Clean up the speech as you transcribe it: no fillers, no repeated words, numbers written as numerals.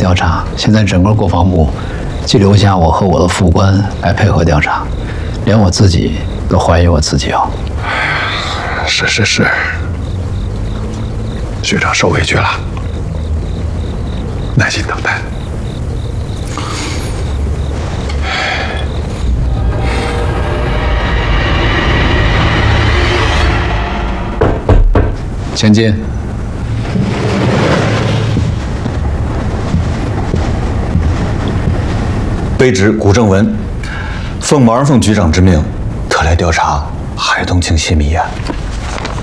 调查，现在整个国防部就留下我和我的副官来配合调查，连我自己都怀疑我自己哦。 是，学长受委屈了，耐心等待。 前进。 卑职古正文，奉毛人凤局长之命，特来调查海东庆泄密案。